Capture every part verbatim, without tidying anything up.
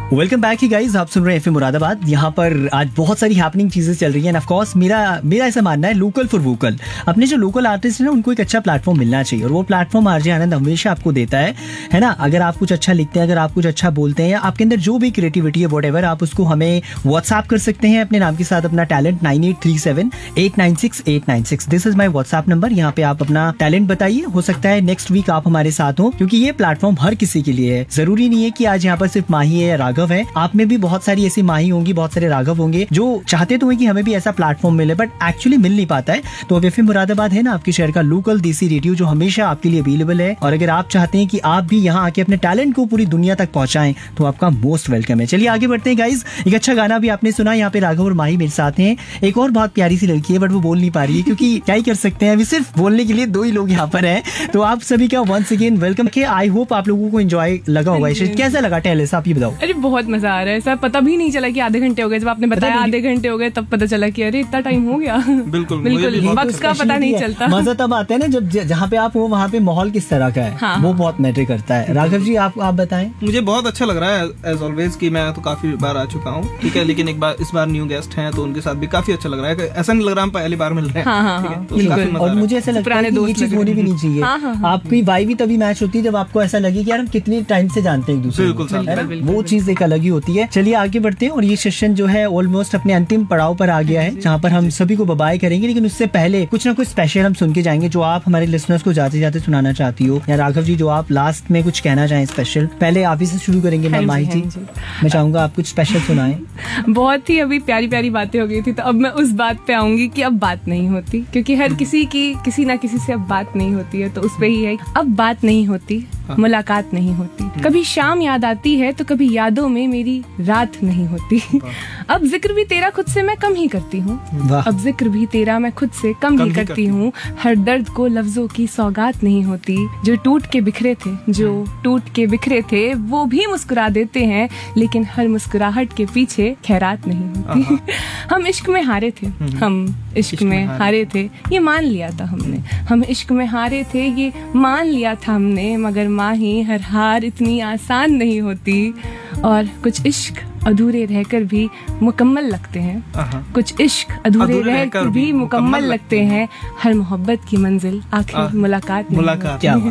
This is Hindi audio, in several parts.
वेलकम बैक ही गाइस, आप सुन रहे हैं एफएम मुरादाबाद। यहाँ पर आज बहुत सारी हैपनिंग चीजें चल रही हैं। ऑफ कोर्स मेरा मेरा ऐसा मानना है, लोकल फॉर वोकल। अपने जो लोकल आर्टिस्ट हैं ना, उनको एक अच्छा प्लेटफॉर्म मिलना चाहिए, और वो प्लेटफॉर्म आरजे आनंद हमेशा आपको देता है है ना। अगर आप कुछ अच्छा लिखते हैं, अगर आप कुछ अच्छा बोलते हैं, या आपके अंदर जो भी क्रिएटिविटी है व्हाटएवर, आप उसको हमें व्हाट्सएप कर सकते हैं अपने नाम के साथ अपना talent nine eight three seven eight nine six eight nine six. This is my WhatsApp number. यहाँ पे आप अपना टैलेंट बताइए। हो सकता है नेक्स्ट वीक आप हमारे साथ हो, क्योंकि ये प्लेटफॉर्म हर किसी के लिए है। जरूरी नहीं है कि आज यहाँ पर सिर्फ माही है या राघव है। आप में भी बहुत सारी ऐसी माही होंगी, बहुत सारे राघव होंगे जो चाहते तो है कि हमें भी ऐसा प्लेटफॉर्म मिले, बट एक्चुअली मिल नहीं पाता है। तो अब एफएम मुरादाबाद है ना, आपके शहर का लोकल देसी रेडियो जो हमेशा आपके लिए अवेलेबल है। और अगर आप चाहते हैं कि आप भी यहाँ आके अपने टैलेंट को पूरी दुनिया तक पहुंचाएं, तो आपका मोस्ट वेलकम है। चलिए आगे बढ़ते हैं गाइज। एक अच्छा गाना भी आपने सुना। यहाँ पे राघव और माही मेरे साथ हैं। एक और बहुत प्यारी सी लड़की है, बट वो बोल नहीं पा रही है, क्योंकि क्या ही कर सकते हैं, अभी सिर्फ बोलने के लिए दो ही लोग यहाँ पर हैं। तो आप सभी का वंस अगेन वेलकम के। आई होप आप लोगों को एंजॉय लगा होगा। कैसा लगा टेलस, आप ये बताओ। अरे बहुत मजा आ रहा है सर, पता भी नहीं चला कि आधे घंटे हो गए। जब आपने बताया आधे घंटे हो गए, तब पता चला कि अरे इतना टाइम हो गया। बिल्कुल बिल्कुल वक्त का पता नहीं चलता। मजा तब आता है ना जब जहाँ पे आप हो वहाँ पे माहौल किस तरह का है। हाँ, वो बहुत मैटर करता है। राघव जी आप आप बताएं। मुझे बहुत अच्छा लग रहा है एज ऑलवेज कि मैं तो काफी बार आ चुका हूँ, ठीक है, लेकिन एक बार इस बार न्यू गेस्ट हैं तो उनके साथ भी काफी अच्छा लग रहा है। ऐसा नहीं लग रहा हम पहली बार मिल रहे हैं। हाँ, हाँ, हाँ, तो और मुझे ऐसा लगता है कि ये चीज होनी भी नहीं चाहिए। हाँ, हाँ, आपकी वाइब भी तभी मैच होती है जब आपको ऐसा लगे कि यार हम कितने टाइम से जानते हैं एक दूसरे को। वो चीज एक अलग ही होती है। चलिए आगे बढ़ते हैं। और ये सेशन जो है ऑलमोस्ट अपने अंतिम पड़ाव पर आ गया है, जहाँ पर हम सभी को बाय करेंगे। लेकिन उससे पहले कुछ ना कुछ स्पेशल हम सुन के जाएंगे, जो आप हमारे लिसनर्स को जाते जाते सुनाना चाहती हो। या राघव जी जो आप लास्ट में कुछ कहना चाहें स्पेशल। पहले आप ही से शुरू करेंगे। मैं माही जी, मैं चाहूंगा आप कुछ स्पेशल सुनाएं। बहुत ही अभी प्यारी प्यारी बातें हो गई थी, तो अब मैं उस बात पे आऊंगी कि अब बात नहीं होती, क्योंकि हर किसी की किसी ना किसी से अब बात नहीं होती है। तो उस पे ही है, अब बात नहीं होती, मुलाकात नहीं होती। कभी शाम याद आती है तो कभी यादों में मेरी रात नहीं होती। अब जिक्र भी तेरा खुद से मैं कम ही करती हूँ। अब जिक्र भी तेरा मैं खुद से कम, कम ही करती हूँ। हर दर्द को लफ्जों की सौगात नहीं होती। जो टूट के बिखरे थे जो टूट के बिखरे थे वो भी मुस्कुरा देते हैं, लेकिन हर मुस्कुराहट के पीछे खैरात नहीं होती। हम इश्क में हारे थे, हम इश्क में हारे थे, ये मान लिया था हमने। हम इश्क में हारे थे, ये मान लिया था हमने। मगर माही हर हार इतनी आसान नहीं होती। और कुछ इश्क अधूरे रहकर भी मुकम्मल लगते हैं। कुछ इश्क अधूरे रहकर भी मुकम्मल लगते हैं। हर मोहब्बत की मंजिल आखिर मुलाकात मुलाकात। क्या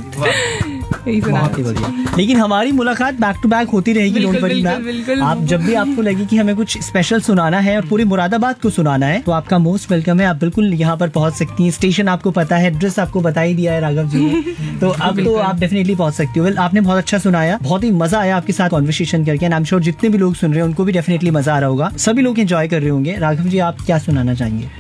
बहुत ही बढ़िया। लेकिन हमारी मुलाकात बैक टू बैक होती रहेगी। Don't worry ma'am. आप जब भी आपको लगे कि हमें कुछ स्पेशल सुनाना है और पूरी मुरादाबाद को सुनाना है, तो आपका मोस्ट वेलकम है। आप बिल्कुल यहाँ पर पहुंच सकती हैं। स्टेशन आपको पता है, एड्रेस आपको बता ही दिया है राघव जी ने, तो अब तो आप डेफिनेटली पहुंच सकती हो। वेल, आपने बहुत अच्छा सुनाया, बहुत ही मजा आया आपके साथ कॉन्वर्सेशन करके। एंड आई एम श्योर जितने भी लोग सुन रहे हैं उनको भी डेफिनेटली मजा आ रहा होगा। सभी लोग एंजॉय कर रहे होंगे। राघव जी आप क्या सुनाना चाहेंगे?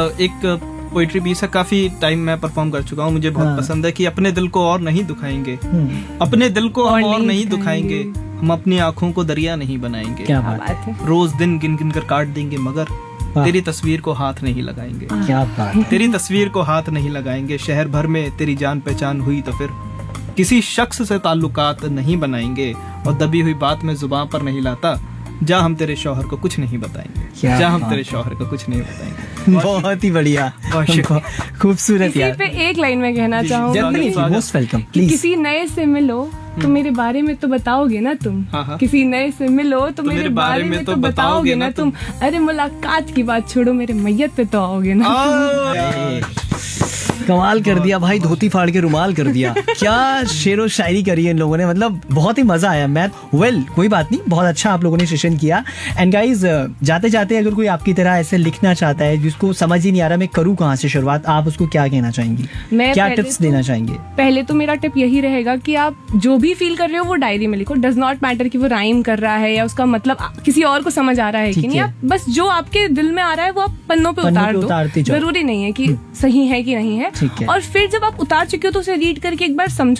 एक पोइट्री पीस है, काफी टाइम मैं परफॉर्म कर चुका हूँ, मुझे बहुत हाँ। पसंद है कि अपने दिल को और नहीं दुखाएंगे, अपने दिल को हम और नहीं दुखाएंगे, हम अपनी आंखों को दरिया नहीं बनाएंगे। क्या बात है। रोज दिन गिन गिन कर काट देंगे, मगर तेरी तस्वीर को हाथ नहीं लगाएंगे। क्या बात। तेरी तस्वीर को हाथ नहीं लगाएंगे। शहर भर में तेरी जान पहचान हुई तो फिर किसी शख्स से ताल्लुकात नहीं बनाएंगे। और दबी हुई बात में जुबान पर नहीं लाता, जा हम तेरे शौहर को कुछ नहीं बताएंगे, जा हम तेरे शौहर को कुछ नहीं बताएंगे। बहुत ही बढ़िया, खूबसूरत यार। इसी पे एक लाइन में कहना चाहूँगा, मोस्ट वेलकम। किसी नए से मिलो तो मेरे बारे में तो बताओगे ना तुम। हाँ हाँ। किसी नए से मिलो तो, तो मेरे, मेरे बारे में, में तो बताओगे ना तुम। अरे मुलाकात की बात छोड़ो, मेरे मैयत पे तो आओगे ना। कमाल कर दिया भाई, धोती फाड़ के रुमाल कर दिया। क्या शेरो शायरी करी है इन लोगों ने, मतलब बहुत ही मजा आया। मैं वेल कोई बात नहीं, बहुत अच्छा आप लोगों ने सेशन किया। एंड गाइज जाते जाते अगर कोई आपकी तरह ऐसे लिखना चाहता है जिसको समझ ही नहीं आ रहा मैं करूँ कहाँ से शुरुआत, आप उसको क्या कहना चाहेंगी? मैं क्या टिप्स देना चाहेंगे? पहले तो मेरा टिप यही रहेगा कि आप जो भी फील कर रहे हो वो डायरी में लिखो। डज नॉट मैटर कि वो राइम कर रहा है या उसका मतलब किसी और को समझ आ रहा है कि नहीं। आप बस जो आपके दिल में आ रहा है वो आप पन्नों पे उतार दो। जरूरी नहीं है कि सही है कि नहीं है। और फिर जब आप उतार चुके हो तो उसे रीड करके एक बार समझो